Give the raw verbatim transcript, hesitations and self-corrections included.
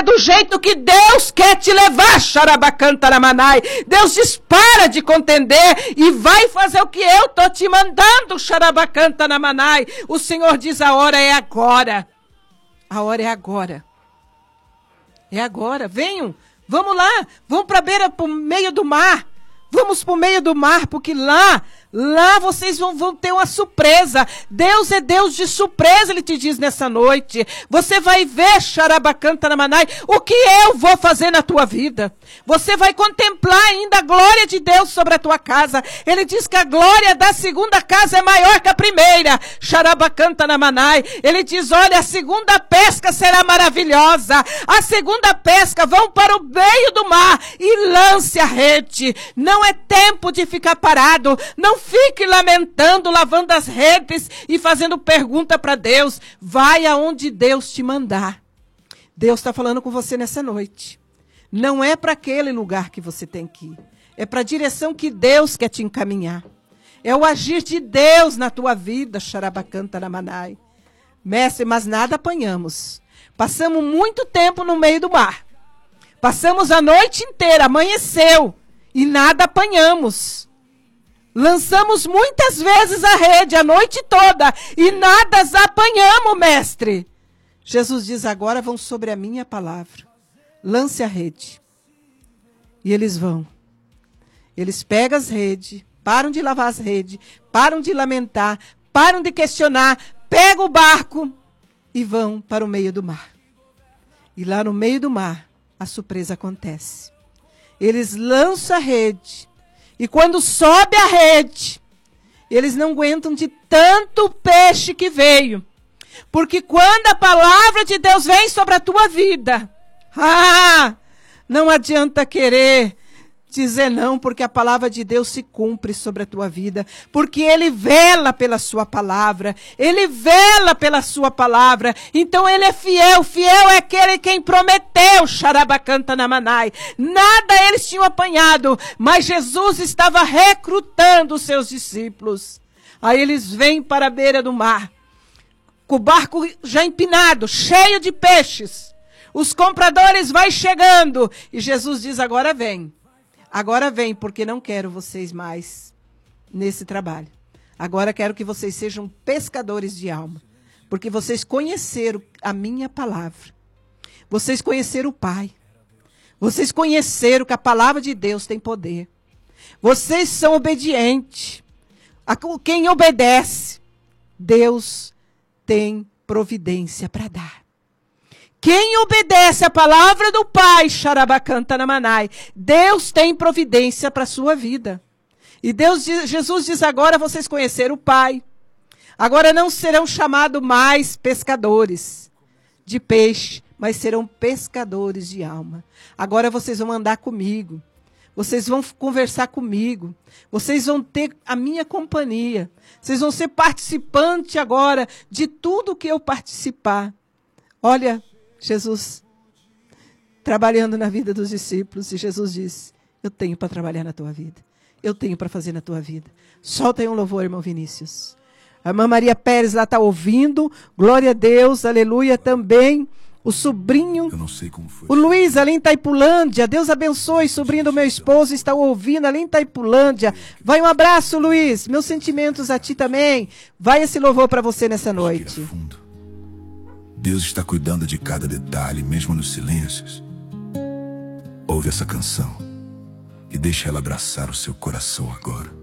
é do jeito que Deus quer te levar, Xarabacantaramanai. Deus diz, para de contender e vai fazer o que eu estou te mandando, Xarabacantaramanai. O Senhor diz, a hora é agora. A hora é agora. É agora, venham, vamos lá, vamos para a beira, para o meio do mar. Vamos para o meio do mar, porque lá, lá vocês vão, vão ter uma surpresa. Deus é Deus de surpresa, Ele te diz nessa noite. Você vai ver, Xarabacantaramanai, o que eu vou fazer na tua vida. Você vai contemplar ainda a glória de Deus sobre a tua casa. Ele diz que a glória da segunda casa é maior que a primeira. Xarabacantaramanai. Ele diz, olha, a segunda pesca será maravilhosa. A segunda pesca, vão para o meio do mar e lance a rede. Não é tempo de ficar parado. Não fique lamentando, lavando as redes e fazendo pergunta para Deus. Vai aonde Deus te mandar. Deus está falando com você nessa noite. Não é para aquele lugar que você tem que ir. É para a direção que Deus quer te encaminhar. É o agir de Deus na tua vida, Xarabacantaramanai. Mestre, mas nada apanhamos. Passamos muito tempo no meio do mar. Passamos a noite inteira, amanheceu. E nada apanhamos. Lançamos muitas vezes a rede a noite toda e nada as apanhamos, mestre. Jesus diz, agora vão sobre a minha palavra. Lance a rede. E eles vão. Eles pegam as redes, param de lavar as redes, param de lamentar, param de questionar, pegam o barco e vão para o meio do mar. E lá no meio do mar, a surpresa acontece. Eles lançam a rede. E quando sobe a rede, eles não aguentam de tanto peixe que veio. Porque quando a palavra de Deus vem sobre a tua vida, ah, não adianta querer dizer não, porque a palavra de Deus se cumpre sobre a tua vida. Porque Ele vela pela sua palavra. Ele vela pela sua palavra. Então Ele é fiel. Fiel é aquele quem prometeu, Xarabacantaramanai. Nada eles tinham apanhado, mas Jesus estava recrutando os seus discípulos. Aí eles vêm para a beira do mar, com o barco já empinado, cheio de peixes. Os compradores vão chegando. E Jesus diz, agora vem. Agora vem, porque não quero vocês mais nesse trabalho. Agora quero que vocês sejam pescadores de alma. Porque vocês conheceram a minha palavra. Vocês conheceram o Pai. Vocês conheceram que a palavra de Deus tem poder. Vocês são obedientes. A quem obedece, Deus tem providência para dar. Quem obedece a palavra do Pai, Xarabacantaramanai, Deus tem providência para a sua vida. E Deus, Jesus diz agora, vocês conheceram o Pai. Agora não serão chamados mais pescadores de peixe, mas serão pescadores de alma. Agora vocês vão andar comigo. Vocês vão conversar comigo. Vocês vão ter a minha companhia. Vocês vão ser participantes agora de tudo que eu participar. Olha, Jesus trabalhando na vida dos discípulos, e Jesus disse, eu tenho para trabalhar na tua vida. Eu tenho para fazer na tua vida. Solta aí um louvor, irmão Vinícius. A irmã Maria Pérez lá está ouvindo. Glória a Deus, aleluia também. O sobrinho, eu não sei como foi. O Luiz ali em Itaipulândia. Deus abençoe, sobrinho do meu esposo, está ouvindo ali em Itaipulândia. Vai um abraço, Luiz. Meus sentimentos a ti também. Vai esse louvor para você nessa noite. Deus está cuidando de cada detalhe, mesmo nos silêncios. Ouve essa canção e deixa ela abraçar o seu coração agora.